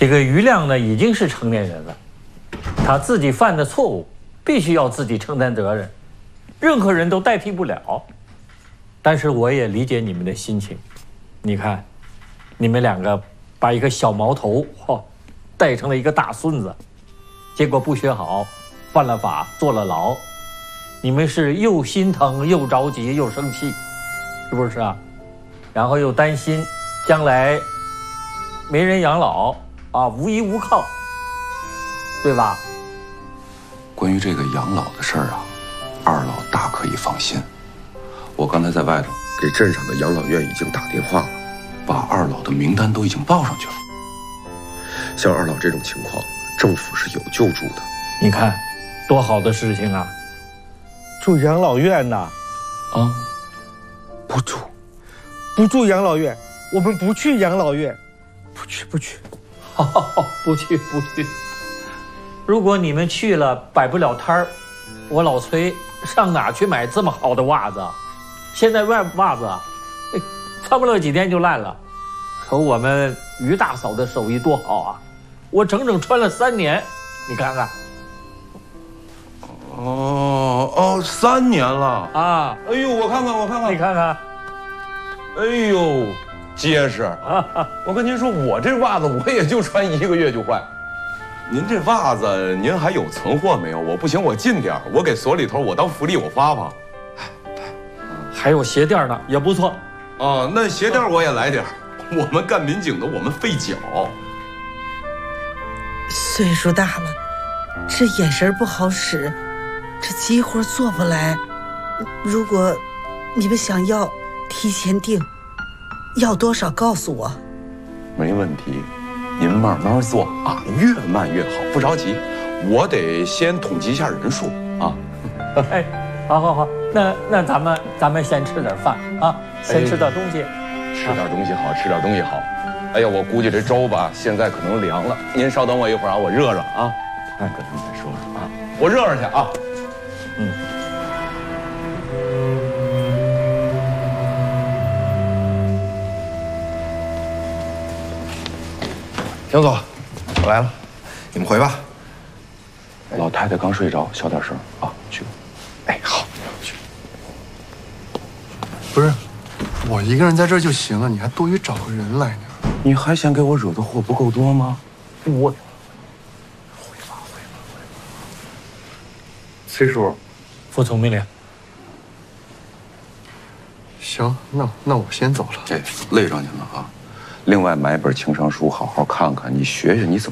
这个于亮呢已经是成年人了，他自己犯的错误必须要自己承担责任，任何人都代替不了。但是我也理解你们的心情，你看，你们两个把一个小毛头带成了一个大孙子，结果不学好，犯了法，坐了牢，你们是又心疼又着急又生气，是不是啊？然后又担心将来没人养老啊，无依无靠，对吧？ 关于这个养老的事儿啊，二老大可以放心。我刚才在外头给镇上的养老院已经打电话了，把二老的名单都已经报上去了。像二老这种情况，政府是有救助的。 你看，多好的事情啊！ 住养老院呐？ 啊，不住养老院，我们不去养老院，不去。 不去。如果你们去了摆不了摊儿，我老崔上哪去买这么好的袜子？现在袜子穿不了几天就烂了。可我们于大嫂的手艺多好啊，我整整穿了3年，你看看。 3年了啊！ 哎呦，我看看， 你看看， 哎呦，结实。我跟您说，我这袜子我也就穿1个月就坏。您这袜子您还有存货没有？我不行，我进点，我给所里头我当福利我发发。 还有鞋垫呢，也不错。 啊，那鞋垫我也来点。我们干民警的，我们费脚。 岁数大了，这眼神不好使，这急活做不来。如果你们想要，提前订，要多少告诉我。 没问题，您慢慢做啊，越慢越好，不着急。我得先统计一下人数啊。 哎，好，那咱们先吃点饭啊，先吃点东西。 吃点东西好，吃点东西好。哎呀，我估计这粥吧，现在可能凉了。您稍等我一会儿啊，我热啊。跟他们再说说啊，我热去啊。 江总，我来了，你们回吧。 老太太刚睡着，小点声啊，去吧。 哎，好，去。不是，我一个人在这儿就行了，你还多余找个人来呢。 你还嫌给我惹的祸不够多吗？我回吧。 崔叔，服从命令。 行，那我先走了。 累着您了啊。另外买本情商书，好好看看，你学学你怎么。